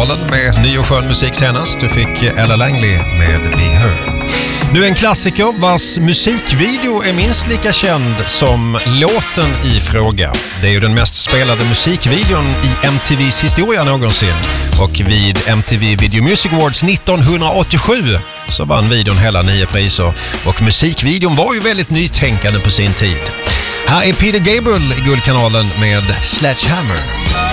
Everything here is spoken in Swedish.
Guldkanalen med ny och skön musik senast. Du fick Ella Langley med Be Her. Nu en klassiker vars musikvideo är minst lika känd som låten i fråga. Det är ju den mest spelade musikvideon i MTVs historia någonsin. Och vid MTV Video Music Awards 1987 så vann videon hela 9 priser. Och musikvideon var ju väldigt nytänkande på sin tid. Här är Peter Gabriel i Guldkanalen med Sledgehammer.